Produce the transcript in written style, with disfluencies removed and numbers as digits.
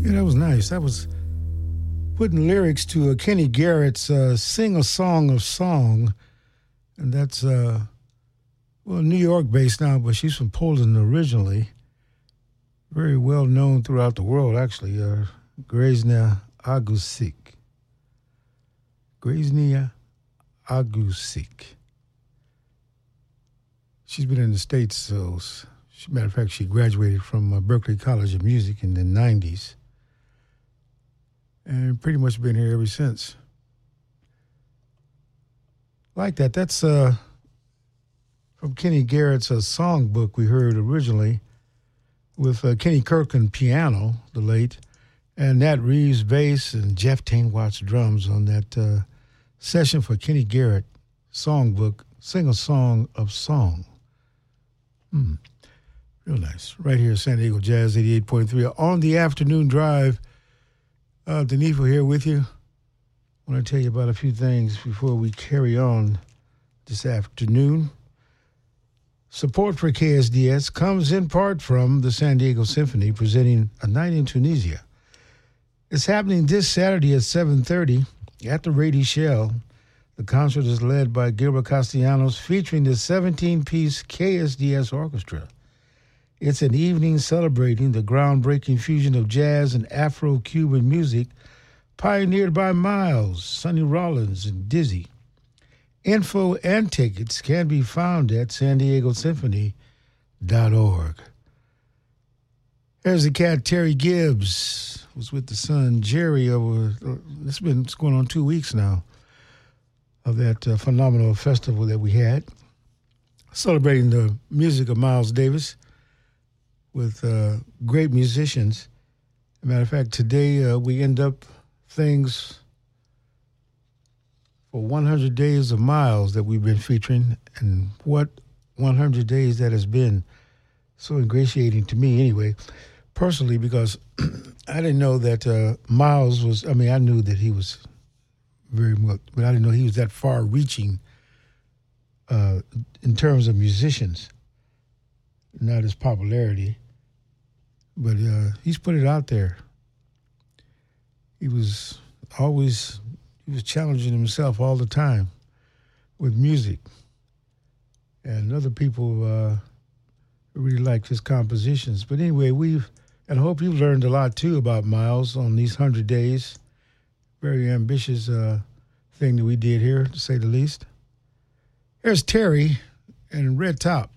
Yeah, that was nice. That was putting lyrics to Kenny Garrett's Sing a Song of Song. And that's, well, New York based now, but she's from Poland originally. Very well known throughout the world, actually. Graznia Agusik. Graznia Agusik. She's been in the States, so, matter of fact, she graduated from Berklee College of Music in the 90s. And pretty much been here ever since. Like that. That's from Kenny Garrett's songbook we heard originally with Kenny Kirkland piano, the late, and Nat Reeves bass and Jeff Tainwatts drums on that session for Kenny Garrett songbook, Sing a Song of Song. Real nice. Right here, San Diego Jazz 88.3 on the afternoon drive. Denifo here with you. I want to tell you about a few things before we carry on this afternoon. Support for KSDS comes in part from the San Diego Symphony presenting A Night in Tunisia. It's happening this Saturday at 7:30 at the Rady Shell. The concert is led by Gilbert Castellanos featuring the 17-piece KSDS Orchestra. It's an evening celebrating the groundbreaking fusion of jazz and Afro-Cuban music pioneered by Miles, Sonny Rollins, and Dizzy. Info and tickets can be found at sandiegosymphony.org. There's the cat Terry Gibbs, was with the son Jerry over, it's going on 2 weeks now, of that phenomenal festival that we had, celebrating the music of Miles Davis with great musicians. As a matter of fact, today we end up things for 100 Days of Miles that we've been featuring, and what 100 days that has been. So ingratiating to me anyway, personally, because I didn't know that Miles was, I knew that he was very much, but I didn't know he was that far-reaching in terms of musicians, not his popularity. But he's put it out there. He was challenging himself all the time with music. And other people really liked his compositions. But anyway, and I hope you've learned a lot too about Miles on these 100 days. Very ambitious thing that we did here, to say the least. Here's Terry and Red Top.